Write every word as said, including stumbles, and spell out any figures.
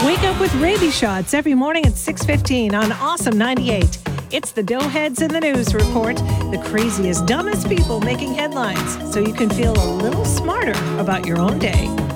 Wake up with Raby Shots every morning at six fifteen on Awesome ninety-eight. It's the Doughheads in the News Report, the craziest, dumbest people making headlines, so you can feel a little smarter about your own day.